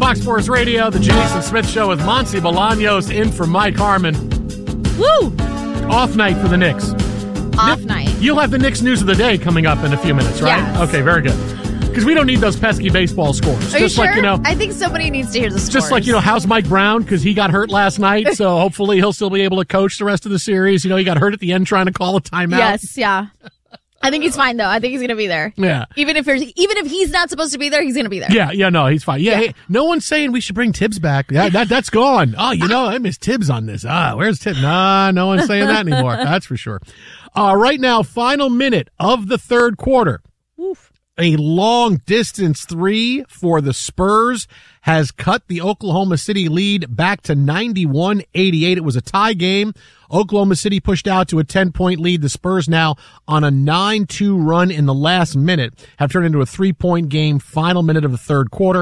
Fox Sports Radio, the Jason Smith Show with Monty Bolaños in for Mike Harmon. Woo! Off night for the Knicks. Off night. You'll have the Knicks news of the day coming up in a few minutes, right? Yes. Okay, very good. Because we don't need those pesky baseball scores. Are you sure? Like, I think somebody needs to hear the scores. Just like, how's Mike Brown? Because he got hurt last night, so hopefully he'll still be able to coach the rest of the series. He got hurt at the end trying to call a timeout. Yes, yeah. I think he's fine, though. I think he's going to be there. Yeah. Even if he's not supposed to be there, he's going to be there. Yeah, no, he's fine. Yeah. Hey, no one's saying we should bring Tibbs back. That's gone. Oh, I miss Tibbs on this. Where's Tibbs? Nah, no one's saying that anymore. That's for sure. Right now, final minute of the third quarter. Oof. A long distance three for the Spurs has cut the Oklahoma City lead back to 91-88. It was a tie game. Oklahoma City pushed out to a 10-point lead. The Spurs now on a 9-2 run in the last minute have turned into a 3-point game, final minute of the third quarter.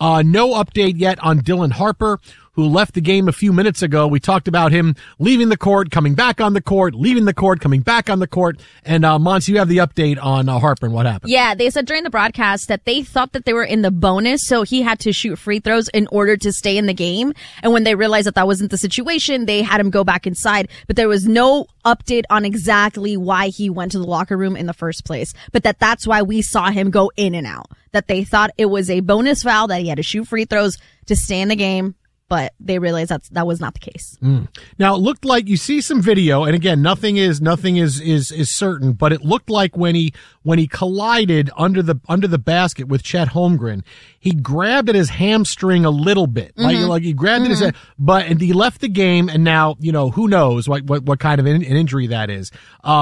No update yet on Dylan Harper, who left the game a few minutes ago. We talked about him leaving the court, coming back on the court, leaving the court, coming back on the court. And, Monty, you have the update on Harper and what happened. Yeah, they said during the broadcast that they thought that they were in the bonus, so he had to shoot free throws in order to stay in the game. And when they realized that wasn't the situation, they had him go back inside. But there was no update on exactly why he went to the locker room in the first place. But that's why we saw him go in and out. That they thought it was a bonus foul, that he had to shoot free throws to stay in the game. But they realized that was not the case. Now, it looked like you see some video, and again, nothing is certain, but it looked like when he collided under the basket with Chet Holmgren, he grabbed at his hamstring a little bit, like he grabbed at his head, and he left the game, and now who knows what kind of an injury that is.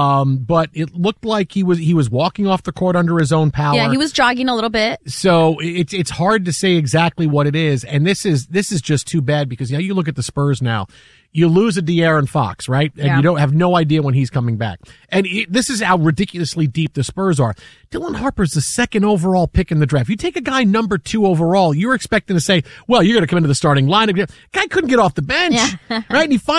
But it looked like he was walking off the court under his own power. Yeah, he was jogging a little bit. So it's hard to say exactly what it is, and this is just too bad because you look at the Spurs now. You lose a De'Aaron Fox, right? And you don't have no idea when he's coming back. And this is how ridiculously deep the Spurs are. Dylan Harper's the second overall pick in the draft. You take a guy number 2 overall, you're expecting to say, well, you're going to come into the starting lineup. Guy couldn't get off the bench, right? And he finally